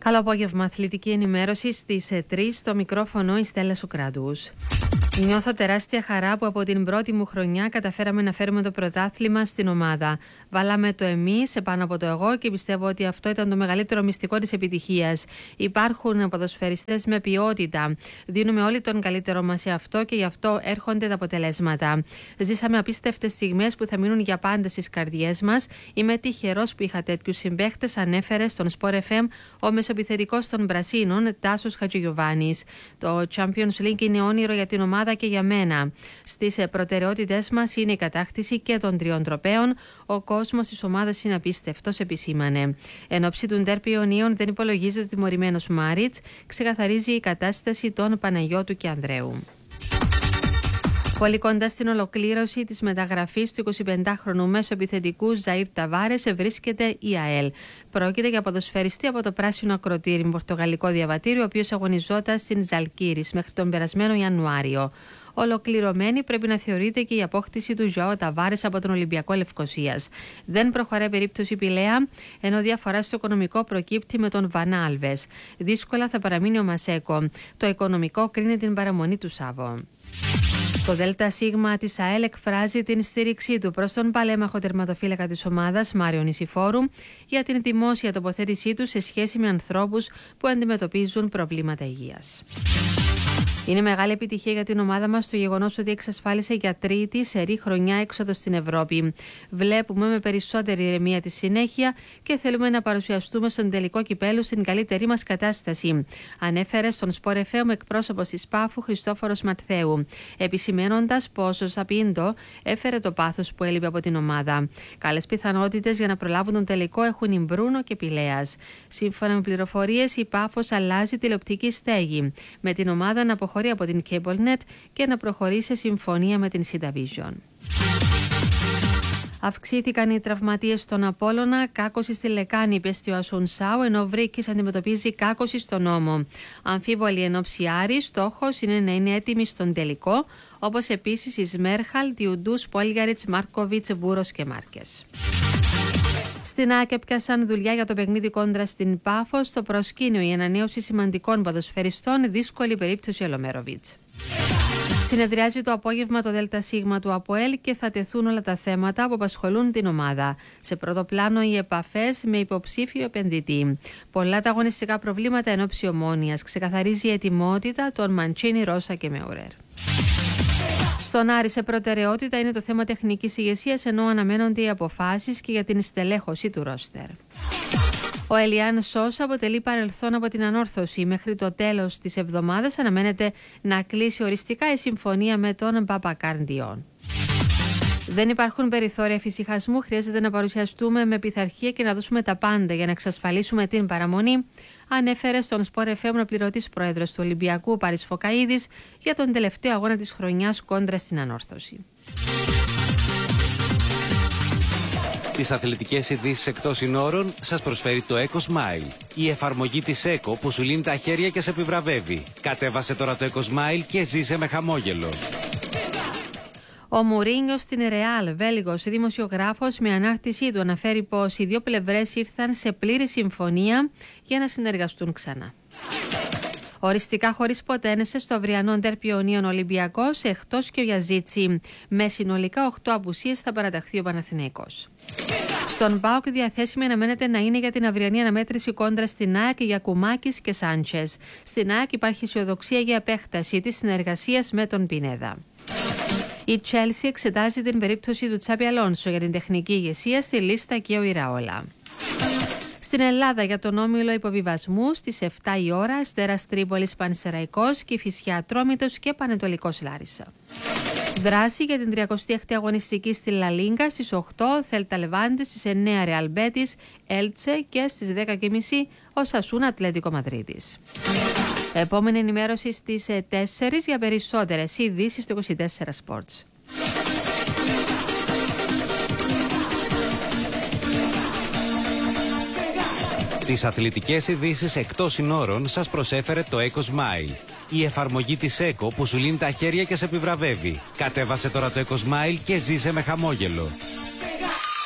Καλό απόγευμα, αθλητική ενημέρωση στις 3 στο μικρόφωνο η Στέλλα Σουκράτους. Νιώθω τεράστια χαρά που από την πρώτη μου χρονιά καταφέραμε να φέρουμε το πρωτάθλημα στην ομάδα. Βάλαμε το εμείς επάνω από το εγώ και πιστεύω ότι αυτό ήταν το μεγαλύτερο μυστικό της επιτυχίας. Υπάρχουν ποδοσφαιριστές με ποιότητα. Δίνουμε όλοι τον καλύτερο μας σε αυτό και γι' αυτό έρχονται τα αποτελέσματα. Ζήσαμε απίστευτες στιγμές που θα μείνουν για πάντα στις καρδιές μας. Είμαι τυχερός που είχα τέτοιους συμπαίχτες, ανέφερε στον Sport FM ο μεσοεπιθετικός των Πρασίνων, Τάσος Χατζηγιοβάνης. Το Champions League είναι όνειρο για την ομάδα και για μένα. Στις προτεραιότητες μας είναι η κατάκτηση και των 3 τροπαίων. Ο κόσμος της ομάδας είναι απίστευτος, επισήμανε. Εν ώψη του ντέρμπι Ιωνίων δεν υπολογίζεται ο τιμωρημένος Μάριτς, ξεκαθαρίζει η κατάσταση των Παναγιώτου και Ανδρέου. Πολύ κοντά στην ολοκλήρωση της μεταγραφής του 25χρονου μεσοεπιθετικού Ζαΐρ Ταβάρες βρίσκεται η ΑΕΛ. Πρόκειται για ποδοσφαιριστή από το πράσινο ακροτήρι με πορτογαλικό διαβατήριο, ο οποίος αγωνιζόταν στην Ζαλγκύρης μέχρι τον περασμένο Ιανουάριο. Ολοκληρωμένη πρέπει να θεωρείται και η απόκτηση του Ζωάο Ταβάρες από τον Ολυμπιακό Λευκωσίας. Δεν προχωράει περίπτωση Πηλαία, ενώ διαφορά στο οικονομικό προκύπτει με τον Βανά Αλβες. Δύσκολα θα παραμείνει ο Μασέκο. Το οικονομικό κρίνει την παραμονή του Σάββο. Το ΔΣ της ΑΕΛ εκφράζει την στήριξή του προς τον παλέμαχο τερματοφύλακα της ομάδας Μάριο Νησιφόρου για την δημόσια τοποθέτησή του σε σχέση με ανθρώπους που αντιμετωπίζουν προβλήματα υγείας. Είναι μεγάλη επιτυχία για την ομάδα μας το γεγονός ότι εξασφάλισε για τρίτη σερί χρονιά έξοδο στην Ευρώπη. Βλέπουμε με περισσότερη ηρεμία τη συνέχεια και θέλουμε να παρουσιαστούμε στον τελικό κυπέλου στην καλύτερη μας κατάσταση, ανέφερε στον Sport FM ο εκπρόσωπος της Πάφου Χριστόφορος Ματθαίου, επισημαίνοντας πως ο Σαπίντο έφερε το πάθος που έλειπε από την ομάδα. Καλές πιθανότητες για να προλάβουν τον τελικό έχουν η Μπρούνο και Πηλέας. Σύμφωνα με πληροφορίες, η Πάφος αλλάζει τηλεοπτική στέγη, με την ομάδα να αποχωρεί από την CableNet και να προχωρήσει σε συμφωνία με την CityVision. Αυξήθηκαν οι τραυματίες στον Απόλλωνα, κάκωση στη Λεκάνη υπέστη ο Ασουνσάου, ενώ Βρύκης αντιμετωπίζει κάκωση στον Ώμο. Αμφίβολη ενόψη Άρη, στόχος είναι να είναι έτοιμοι στον τελικό, όπως επίσης η Σμέρχαλ, Διουντούς, Πόλγαριτς, Μάρκοβιτς, Βούρος και Μάρκες. Στην ΑΕΚ έπιασαν δουλειά για το παιχνίδι κόντρα στην Πάφο. Στο προσκήνιο η ανανέωση σημαντικών ποδοσφαιριστών, δύσκολη περίπτωση Ολομέροβιτς. Συνεδριάζει το απόγευμα το ΔΣ του ΑΠΟΕΛ και θα τεθούν όλα τα θέματα που απασχολούν την ομάδα. Σε πρώτο πλάνο οι επαφές με υποψήφιο επενδυτή. Πολλά τα αγωνιστικά προβλήματα εν ώψη Ομόνοιας. Ξεκαθαρίζει η ετοιμότητα των Μαντσίνη, Ρώσα και Μεουρέρ. Στον Άρη σε προτεραιότητα είναι το θέμα τεχνικής ηγεσίας, ενώ αναμένονται οι αποφάσεις και για την στελέχωση του ρόστερ. Ο Ελιάν Σόσα αποτελεί παρελθόν από την ανόρθωση. Μέχρι το τέλος της εβδομάδας αναμένεται να κλείσει οριστικά η συμφωνία με τον Παπακάρντιον. Δεν υπάρχουν περιθώρια εφησυχασμού, χρειάζεται να παρουσιαστούμε με πειθαρχία και να δώσουμε τα πάντα για να εξασφαλίσουμε την παραμονή, ανέφερε στον Sport FM ο πληρωτής πρόεδρος του Ολυμπιακού Πάρης Φωκαΐδης για τον τελευταίο αγώνα της χρονιάς κόντρα στην ανόρθωση. Τις αθλητικές ειδήσεις εκτός συνόρων σας προσφέρει το Eco Smile. Η εφαρμογή της Eco που σου λύνει τα χέρια και σε επιβραβεύει. Κατέβασε τώρα το Eco Smile και ζήσε με χαμόγελο. Ο Μουρίνιο στην Ρεάλ, Βέλγος δημοσιογράφος, με ανάρτησή του αναφέρει πως οι δύο πλευρές ήρθαν σε πλήρη συμφωνία για να συνεργαστούν ξανά. Οριστικά χωρίς ποτένεσαι στο αυριανό ντέρμπι Ιωνίων Ολυμπιακός, εκτός και ο Γιαζίτσι. Με συνολικά 8 απουσίες θα παραταχθεί ο Παναθηναϊκός. Στον ΠΑΟΚ διαθέσιμη αναμένεται να είναι για την αυριανή αναμέτρηση κόντρα στην ΑΕΚ Γιακουμάκης και Σάντσες. Στην ΑΕΚ υπάρχει αισιοδοξία για επέκταση της συνεργασίας με τον Πινέδα. Η Τσέλσι εξετάζει την περίπτωση του Τσάμπι Αλόνσο για την τεχνική ηγεσία στη λίστα και ο Ιραόλα. Στην Ελλάδα για τον όμιλο υποβιβασμού στις 7 η ώρα, Αστέρας Τρίπολης Πανσεραϊκός, Κηφισιά Ατρόμητος και Πανετολικός Λάρισα. Δράση για την 36η αγωνιστική στη Λα Λίγκα στις 8, Θέλτα Λεβάντε, στις 9 Ρεάλ Μπέτις, Έλτσε και στις 10.30 ο Σασούνα Ατλέτικο Μαδρίτης. Επόμενη ενημέρωση στις 4 για περισσότερες ειδήσεις στο 24 Sports. Τις αθλητικές ειδήσεις εκτός συνόρων σας προσέφερε το Eco Smile. Η εφαρμογή της Eco που σου λύνει τα χέρια και σε επιβραβεύει. Κατέβασε τώρα το Eco Smile και ζήσε με χαμόγελο.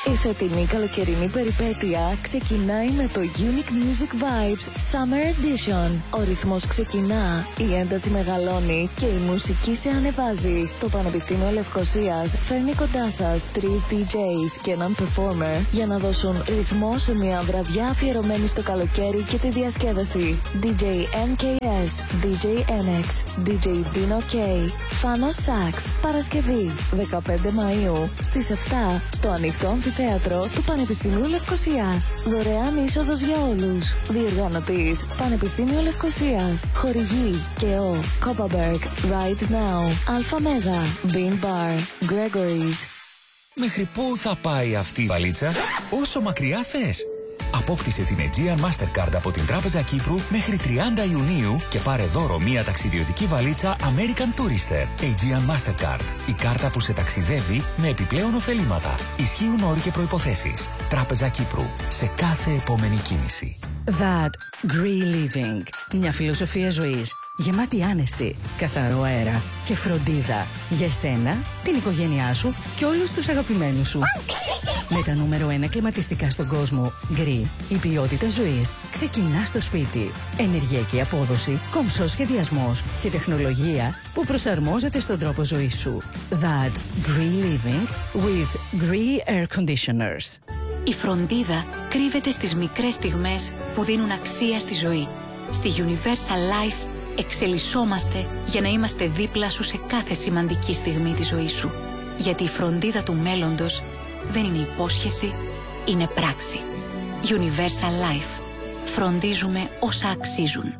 Η φετινή καλοκαιρινή περιπέτεια ξεκινάει με το Unique Music Vibes Summer Edition. Ο ρυθμός ξεκινά, η ένταση μεγαλώνει και η μουσική σε ανεβάζει. Το Πανεπιστήμιο Λευκωσίας φέρνει κοντά σας 3 DJs και έναν performer για να δώσουν ρυθμό σε μια βραδιά αφιερωμένη στο καλοκαίρι και τη διασκέδαση. DJ MKS, DJ NX, DJ Dino K, Fanos Sax. Παρασκευή 15 Μαΐου στις 7 στο ανοιχτό αμφιθέατρο του Πανεπιστημίου Λευκωσίας. Δωρεάν είσοδος για όλους. Διοργανωτής Πανεπιστήμιο Λευκωσίας. Χορηγή ΚΕΟ, Copperberg, Right Now, Alpha Mega, Bean Bar, Gregory's. Μέχρι πού θα πάει αυτή η βαλίτσα? Όσο μακριά θες. Απόκτησε την Aegean Mastercard από την Τράπεζα Κύπρου μέχρι 30 Ιουνίου και πάρε δώρο μία ταξιδιωτική βαλίτσα American Tourister. Aegean Mastercard. Η κάρτα που σε ταξιδεύει με επιπλέον ωφελήματα. Ισχύουν όροι και προϋποθέσεις. Τράπεζα Κύπρου. Σε κάθε επόμενη κίνηση. That Green Living. Μια φιλοσοφία ζωής γεμάτη άνεση, καθαρό αέρα και φροντίδα για εσένα, την οικογένειά σου και όλους τους αγαπημένους σου. Με τα νούμερο 1 κλιματιστικά στον κόσμο, Green, η ποιότητα ζωής ξεκινά στο σπίτι. Ενεργειακή απόδοση, κομψός σχεδιασμός και τεχνολογία που προσαρμόζεται στον τρόπο ζωής σου. That Green Living with Green Air Conditioners. Η φροντίδα κρύβεται στις μικρές στιγμές που δίνουν αξία στη ζωή. Στη Universal Life εξελισσόμαστε για να είμαστε δίπλα σου σε κάθε σημαντική στιγμή της ζωής σου. Γιατί η φροντίδα του μέλλοντος δεν είναι υπόσχεση, είναι πράξη. Universal Life. Φροντίζουμε όσα αξίζουν.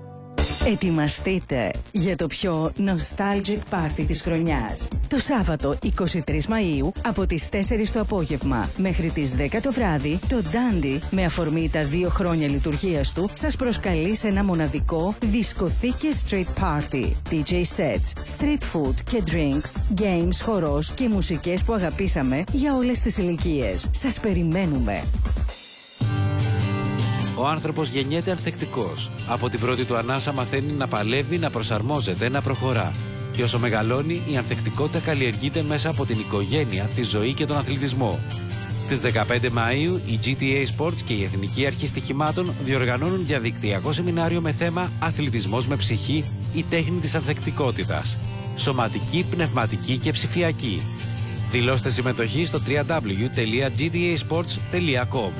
Ετοιμαστείτε για το πιο nostalgic party της χρονιάς. Το Σάββατο 23 Μαΐου από τις 4 το απόγευμα μέχρι τις 10 το βράδυ, το Dandy, με αφορμή τα 2 χρόνια λειτουργίας του, σας προσκαλεί σε ένα μοναδικό δισκοθήκες street party. DJ sets, street food και drinks, games, χορός και μουσικές που αγαπήσαμε για όλες τις ηλικίες. Σας περιμένουμε. Ο άνθρωπος γεννιέται ανθεκτικός. Από την πρώτη του ανάσα μαθαίνει να παλεύει, να προσαρμόζεται, να προχωρά. Και όσο μεγαλώνει, η ανθεκτικότητα καλλιεργείται μέσα από την οικογένεια, τη ζωή και τον αθλητισμό. Στις 15 Μαΐου, η GTA Sports και η Εθνική Αρχή Στοιχημάτων διοργανώνουν διαδικτυακό σεμινάριο με θέμα «Αθλητισμός με ψυχή, η τέχνη της ανθεκτικότητας». Σωματική, πνευματική και ψηφιακή. Δηλώστε συμμετοχή στο www.gtasports.com.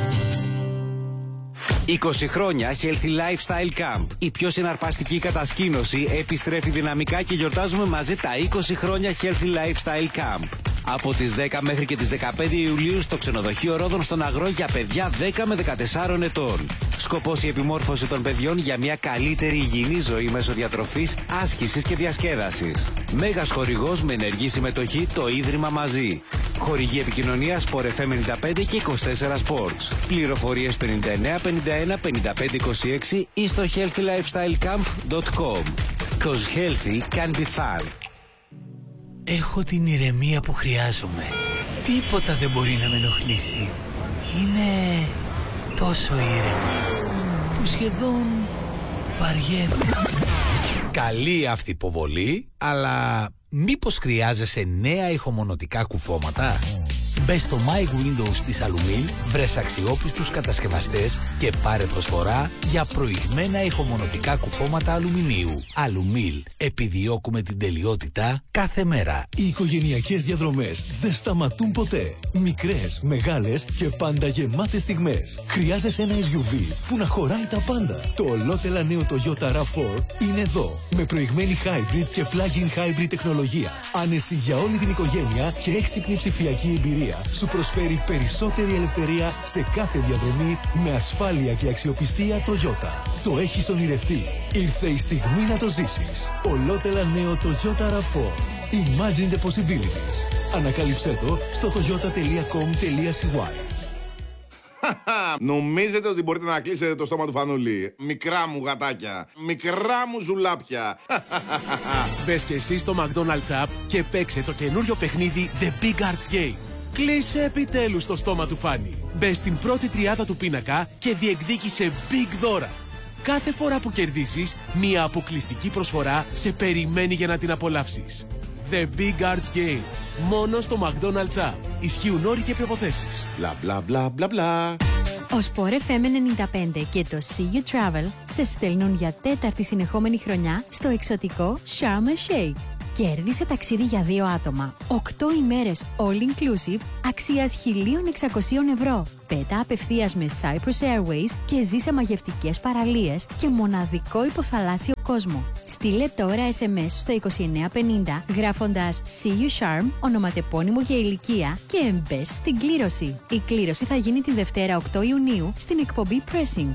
20 χρόνια Healthy Lifestyle Camp. Η πιο συναρπαστική κατασκήνωση επιστρέφει δυναμικά και γιορτάζουμε μαζί τα 20 χρόνια Healthy Lifestyle Camp. Από τις 10 μέχρι και τις 15 Ιουλίου στο ξενοδοχείο Ρόδων στον Αγρό για παιδιά 10 με 14 ετών. Σκοπός η επιμόρφωση των παιδιών για μια καλύτερη υγιεινή ζωή μέσω διατροφής, άσκησης και διασκέδασης. Μέγας χορηγός με ενεργή συμμετοχή το Ίδρυμα Μαζί. Χορηγή επικοινωνία Sport FM 95 και 24 Sports. Πληροφορίες 59 51 55 26 ή στο healthylifestylecamp.com. Cause healthy can be fun. Έχω την ηρεμία που χρειάζομαι. Τίποτα δεν μπορεί να με ενοχλήσει. Είναι τόσο ήρεμα που σχεδόν βαριέμαι. Καλή αυτή υποβολή, αλλά μήπως χρειάζεσαι νέα ηχομονωτικά κουφώματα? Μπες στο My Windows της Alumil, βρες αξιόπιστους κατασκευαστές και πάρε προσφορά για προηγμένα ηχομονωτικά κουφώματα αλουμινίου. Alumil. Επιδιώκουμε την τελειότητα κάθε μέρα. Οι οικογενειακές διαδρομές δεν σταματούν ποτέ. Μικρές, μεγάλες και πάντα γεμάτες στιγμές. Χρειάζεσαι ένα SUV που να χωράει τα πάντα. Το ολότελα νέο Toyota RAV4 είναι εδώ. Με προηγμένη hybrid και plug-in hybrid τεχνολογία. Άνεση για όλη την οικογένεια και έξυπνη ψηφιακή εμπειρία. Σου προσφέρει περισσότερη ελευθερία σε κάθε διαδρομή με ασφάλεια και αξιοπιστία Toyota. Το έχεις ονειρευτεί. Ήρθε η στιγμή να το ζήσεις. Ολότελα νέο Toyota RAV4. Imagine the possibilities. Ανακάλυψέ το στο toyota.com.cy. Νομίζετε ότι μπορείτε να κλείσετε το στόμα του Φανούλη? Μικρά μου γατάκια, μικρά μου ζουλάπια. Μπες και εσύ στο McDonald's App και παίξε το καινούριο παιχνίδι The Big Arts Game. Κλείσε επιτέλους το στόμα του Φάνη. Μπες στην πρώτη τριάδα του πίνακα και διεκδίκησε big δώρα. Κάθε φορά που κερδίσεις, μία αποκλειστική προσφορά σε περιμένει για να την απολαύσεις. The Big Arts Game. Μόνο στο McDonald's App. Ισχύουν όροι και προϋποθέσεις. Μπλα μπλα μπλα μπλα μπλα. Ο Sport FM 95 και το See You Travel σε στέλνουν για 4η συνεχόμενη χρονιά στο εξωτικό Sharm El Sheikh. Κέρδισε ταξίδι για 2 άτομα, 8 ημέρες all inclusive, αξίας 1.600 ευρώ. Πέτα απευθείας με Cyprus Airways και ζει σε μαγευτικές παραλίες και μοναδικό υποθαλάσσιο κόσμο. Στείλε τώρα SMS στο 2950 γράφοντας See You Sharm, ονοματεπώνυμο και ηλικία και μπες στην κλήρωση. Η κλήρωση θα γίνει τη Δευτέρα 8 Ιουνίου στην εκπομπή Pressing.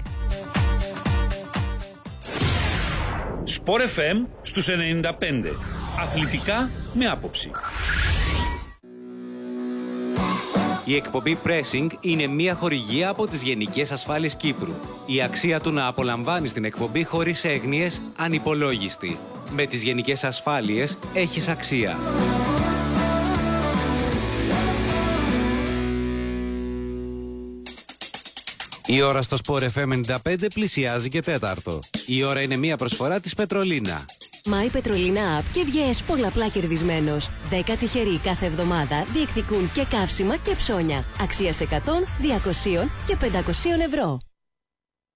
Sport FM στους 95. Αθλητικά με άποψη. Η εκπομπή Pressing είναι μία χορηγία από τις Γενικές Ασφάλειες Κύπρου. Η αξία του να απολαμβάνεις την εκπομπή χωρίς έγνοιες ανυπολόγιστη. Με τις Γενικές Ασφάλειες έχεις αξία. Η ώρα στο Sport FM 95 πλησιάζει και 4. Η ώρα είναι μία προσφορά της Πετρολίνα. My Petrolina App και βγες πολλαπλά κερδισμένος. 10 τυχεροί κάθε εβδομάδα διεκδικούν και καύσιμα και ψώνια. Αξίας 100, 200 και 500 ευρώ.